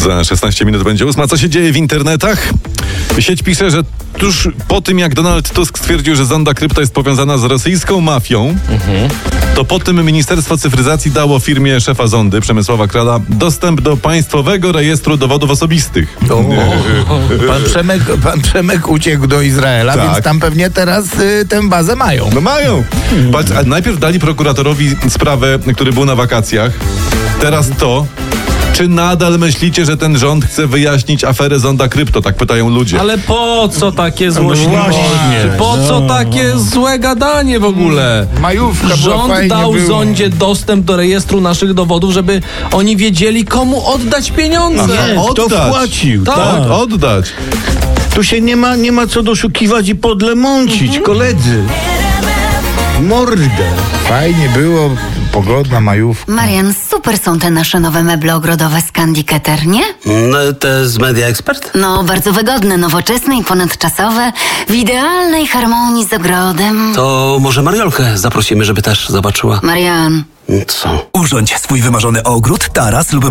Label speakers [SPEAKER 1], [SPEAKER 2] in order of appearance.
[SPEAKER 1] Za 16 minut będzie 8. Co się dzieje w internetach? Sieć pisze, że tuż po tym, jak Donald Tusk stwierdził, że zonda krypto jest powiązana z rosyjską mafią, to po tym Ministerstwo Cyfryzacji dało firmie szefa zondy, Przemysława Krala, dostęp do Państwowego Rejestru Dowodów Osobistych.
[SPEAKER 2] Pan Przemek uciekł do Izraela,
[SPEAKER 1] Tak.
[SPEAKER 2] więc tam pewnie teraz tę bazę mają.
[SPEAKER 1] No mają. Patrz, a najpierw dali prokuratorowi sprawę, który był na wakacjach. Teraz to. Czy nadal myślicie, że ten rząd chce wyjaśnić aferę zonda krypto? Tak pytają ludzie.
[SPEAKER 3] Ale po co takie złośliwości?
[SPEAKER 2] właśnie.
[SPEAKER 3] Po co takie złe gadanie w ogóle?
[SPEAKER 2] Majówka była,
[SPEAKER 3] Rząd
[SPEAKER 2] fajnie
[SPEAKER 3] dał
[SPEAKER 2] było.
[SPEAKER 3] zondzie dostęp do rejestru naszych dowodów, żeby oni wiedzieli, komu oddać pieniądze.
[SPEAKER 4] Kto wpłacił?
[SPEAKER 3] Tak.
[SPEAKER 1] Oddać.
[SPEAKER 4] Tu się nie ma co doszukiwać i podle mącić, koledzy. Mordę.
[SPEAKER 2] Fajnie było, pogodna majówka.
[SPEAKER 5] Marian, super są te nasze nowe meble ogrodowe z Candy Keter, nie?
[SPEAKER 6] No, te z Media Expert?
[SPEAKER 5] No, bardzo wygodne, nowoczesne i ponadczasowe, w idealnej harmonii z ogrodem.
[SPEAKER 6] To może Mariolkę zaprosimy, żeby też zobaczyła.
[SPEAKER 5] Marian.
[SPEAKER 6] Co?
[SPEAKER 7] Urządź swój wymarzony ogród, taras lub